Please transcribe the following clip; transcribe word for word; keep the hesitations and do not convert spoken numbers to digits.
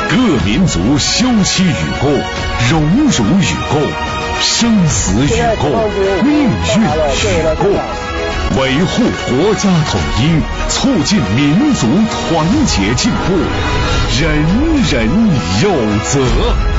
各民族休戚与共，荣辱与共，生死与共，命运与共，维护国家统一，促进民族团结进步，人人有责。